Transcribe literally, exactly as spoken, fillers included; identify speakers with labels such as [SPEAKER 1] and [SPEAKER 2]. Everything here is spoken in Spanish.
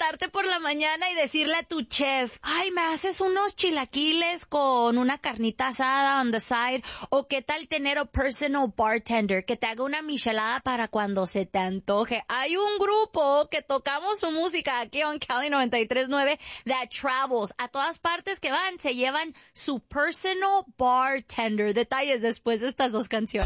[SPEAKER 1] levantarte por la mañana y decirle a tu chef, ay, me haces unos chilaquiles con una carnita asada on the side, o qué tal tener a personal bartender que te haga una michelada para cuando se te antoje. Hay un grupo que tocamos su música aquí en Cali noventa y tres punto nueve that travels. A todas partes que van se llevan su personal bartender. Detalles después de estas dos canciones.